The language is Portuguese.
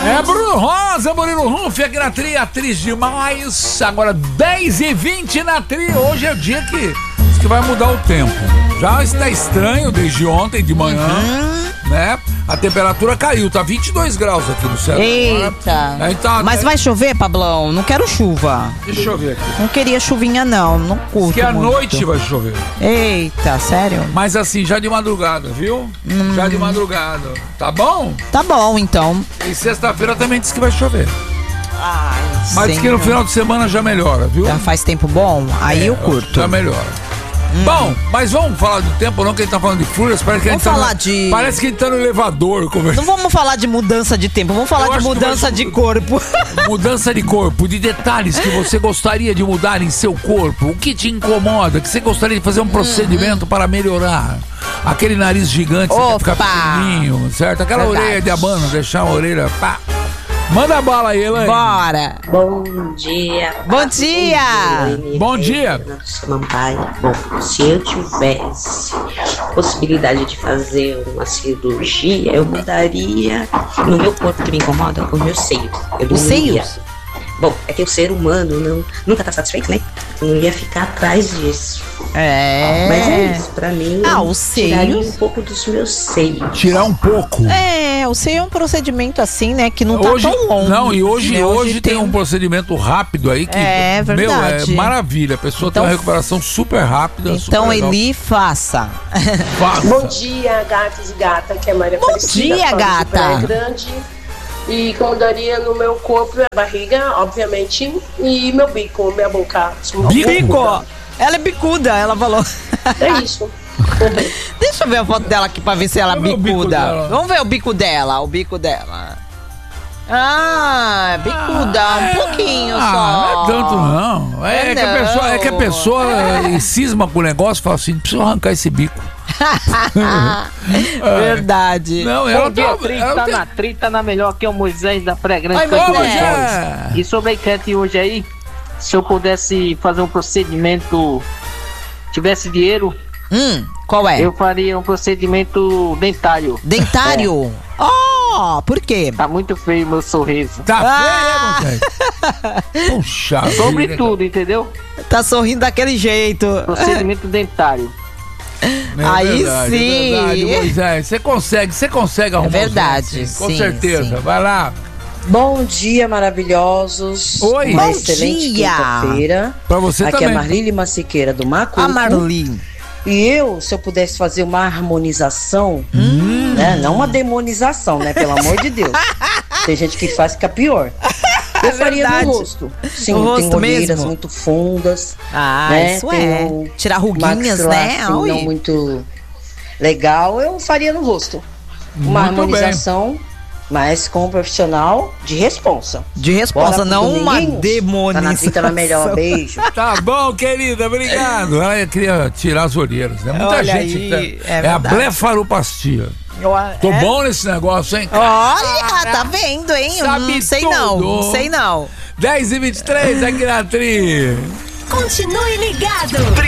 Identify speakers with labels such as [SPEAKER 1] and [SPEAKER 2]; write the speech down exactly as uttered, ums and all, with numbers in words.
[SPEAKER 1] É Bruno Rosa, Murilo Ruff, aqui na Tri, atriz demais. Agora dez e vinte na Tri. Hoje é o dia que, que vai mudar o tempo. Já está estranho desde ontem de manhã, uhum. né? A temperatura caiu, tá vinte e dois graus aqui no céu.
[SPEAKER 2] Eita.
[SPEAKER 1] Né? Tá,
[SPEAKER 2] Mas vai chover, Pablão? Não quero chuva.
[SPEAKER 1] Deixa eu ver aqui.
[SPEAKER 2] Não queria chuvinha, não. Não curto.
[SPEAKER 1] Diz que à
[SPEAKER 2] muito.
[SPEAKER 1] noite vai chover.
[SPEAKER 2] Eita, sério?
[SPEAKER 1] Mas assim, já de madrugada, viu? Hum. Já de madrugada. Tá bom?
[SPEAKER 2] Tá bom, então.
[SPEAKER 1] E sexta-feira também diz que vai chover.
[SPEAKER 2] Ai,
[SPEAKER 1] Mas diz que no final de semana já melhora, viu?
[SPEAKER 2] Já faz tempo bom? Aí é, eu curto.
[SPEAKER 1] Já melhora. Hum. Bom, mas vamos falar do tempo, não, que a gente tá falando de fúrias. Parece que
[SPEAKER 2] vamos
[SPEAKER 1] a gente
[SPEAKER 2] falar
[SPEAKER 1] tá no,
[SPEAKER 2] de...
[SPEAKER 1] Parece que a gente tá no elevador conversando.
[SPEAKER 2] Não vamos falar de mudança de tempo, vamos falar eu de mudança vai... de corpo.
[SPEAKER 1] Mudança de corpo, de detalhes que você gostaria de mudar em seu corpo. O que te incomoda, que você gostaria de fazer um procedimento hum. para melhorar. Aquele nariz gigante, você quer ficar pequenininho, certo? Aquela Verdade. orelha de abano, deixar a orelha, pá. Manda bala aí, Elaine.
[SPEAKER 2] Bora.
[SPEAKER 3] Bom dia.
[SPEAKER 2] Bom dia.
[SPEAKER 1] Bom dia.
[SPEAKER 3] Bom, se eu tivesse possibilidade de fazer uma cirurgia, eu mudaria no meu corpo que me incomoda, os meus seios.
[SPEAKER 2] Os seios?
[SPEAKER 3] Bom, é que o ser humano não, nunca tá satisfeito, né? Não ia ficar atrás disso.
[SPEAKER 2] É.
[SPEAKER 3] Mas é isso, pra mim.
[SPEAKER 2] Ah, o seio.
[SPEAKER 3] Tiraria um pouco dos meus seios.
[SPEAKER 1] Tirar um pouco?
[SPEAKER 2] É, o seio é um procedimento assim, né? Que não tá
[SPEAKER 1] hoje,
[SPEAKER 2] tão longo.
[SPEAKER 1] Não, e hoje,
[SPEAKER 2] né?
[SPEAKER 1] hoje,
[SPEAKER 2] hoje
[SPEAKER 1] tem
[SPEAKER 2] tem
[SPEAKER 1] um procedimento rápido aí que.
[SPEAKER 2] É verdade.
[SPEAKER 1] Meu, é maravilha. A pessoa então, tem uma recuperação super rápida.
[SPEAKER 2] Então,
[SPEAKER 1] super
[SPEAKER 2] Eli, faça.
[SPEAKER 1] faça.
[SPEAKER 4] Bom dia, gatos e gata, que é a Maria
[SPEAKER 2] Bom
[SPEAKER 4] Aparecida,
[SPEAKER 2] dia, gata.
[SPEAKER 4] Grande. E como daria no meu corpo, a barriga, obviamente, e meu bico, minha boca.
[SPEAKER 2] Bico! Ela é bicuda, ela falou.
[SPEAKER 4] É isso.
[SPEAKER 2] Deixa eu ver a foto dela aqui pra ver se ela é bicuda. Vamos ver o bico dela, o bico dela. Ah, bicuda, ah, um pouquinho
[SPEAKER 1] ah,
[SPEAKER 2] só.
[SPEAKER 1] Não é tanto, não. É, é, que, a pessoa, é que a pessoa é. cisma com o negócio e fala assim: preciso arrancar esse bico.
[SPEAKER 2] Verdade.
[SPEAKER 5] Não, ela Bom tá, dia, Tri, ela tá tem... na Tri, tá na melhor que é o Moisés da Pré-Grande. E sobre a enquete hoje aí, se eu pudesse fazer um procedimento, tivesse dinheiro,
[SPEAKER 2] hum, qual é?
[SPEAKER 5] Eu faria um procedimento dentário.
[SPEAKER 2] Dentário? É. Oh, por quê?
[SPEAKER 5] Tá muito feio meu sorriso.
[SPEAKER 1] Tá ah! feio, Moisés? Puxa.
[SPEAKER 5] Sobre
[SPEAKER 1] vida.
[SPEAKER 5] tudo, entendeu?
[SPEAKER 2] Tá sorrindo daquele jeito.
[SPEAKER 5] Procedimento dentário.
[SPEAKER 1] É
[SPEAKER 2] aí
[SPEAKER 1] verdade,
[SPEAKER 2] sim.
[SPEAKER 1] É verdade, Moisés. Você consegue, você consegue arrumar.
[SPEAKER 2] É verdade,
[SPEAKER 1] um
[SPEAKER 2] sim,
[SPEAKER 1] com certeza.
[SPEAKER 2] Sim.
[SPEAKER 1] Vai lá.
[SPEAKER 6] Bom dia, maravilhosos.
[SPEAKER 1] Oi.
[SPEAKER 6] Uma
[SPEAKER 2] Bom
[SPEAKER 6] excelente
[SPEAKER 2] dia.
[SPEAKER 6] quinta-feira.
[SPEAKER 1] Pra você
[SPEAKER 6] Aqui
[SPEAKER 1] também.
[SPEAKER 6] é a Marlile Massiqueira do Macuco.
[SPEAKER 2] A Marli.
[SPEAKER 6] E eu, se eu pudesse fazer uma harmonização,
[SPEAKER 2] hum.
[SPEAKER 6] né? Não uma demonização, né? Pelo amor de Deus. Tem gente que faz fica pior. Eu
[SPEAKER 2] é
[SPEAKER 6] faria no rosto. Sim,
[SPEAKER 2] no
[SPEAKER 6] tem
[SPEAKER 2] rosto
[SPEAKER 6] olheiras
[SPEAKER 2] mesmo?
[SPEAKER 6] muito fundas.
[SPEAKER 2] Ah,
[SPEAKER 6] né?
[SPEAKER 2] isso
[SPEAKER 6] tem
[SPEAKER 2] é.
[SPEAKER 6] um
[SPEAKER 2] Tirar ruguinhas, né?
[SPEAKER 6] Assim, não muito legal. Eu faria no rosto. Uma
[SPEAKER 1] muito
[SPEAKER 6] harmonização.
[SPEAKER 1] Bem.
[SPEAKER 6] Mas com um profissional de responsa.
[SPEAKER 2] De responsa, não uma demonização.
[SPEAKER 6] Tá na Trita na melhor, beijo.
[SPEAKER 1] Tá bom, querida, obrigado. Ela queria tirar as olheiras, né? Muita
[SPEAKER 2] Olha
[SPEAKER 1] gente.
[SPEAKER 2] Aí,
[SPEAKER 1] tá, é,
[SPEAKER 2] é
[SPEAKER 1] a blefaroplastia. Tô
[SPEAKER 2] é?
[SPEAKER 1] bom nesse negócio, hein?
[SPEAKER 2] Olha, Cara, tá vendo, hein?
[SPEAKER 1] Sabe
[SPEAKER 2] hum, sei
[SPEAKER 1] tudo.
[SPEAKER 2] não, não sei não.
[SPEAKER 1] dez e vinte e três aqui na Tri.
[SPEAKER 7] Continue ligado.